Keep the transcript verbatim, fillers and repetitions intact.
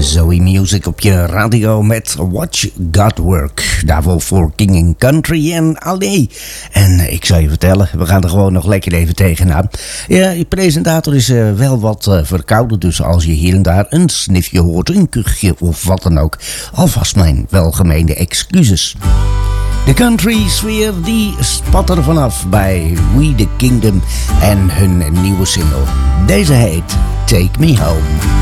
Zoe Music op je radio met Watch God Work. Daarvoor voor King and Country en allee. En ik zou je vertellen, we gaan er gewoon nog lekker even tegenaan. Ja, je presentator is uh, wel wat uh, verkouden, dus als je hier en daar een snifje hoort, een kuchje of wat dan ook, alvast mijn welgemeende excuses. De country sfeer die spat er vanaf bij We The Kingdom en hun nieuwe single. Deze heet Take Me Home.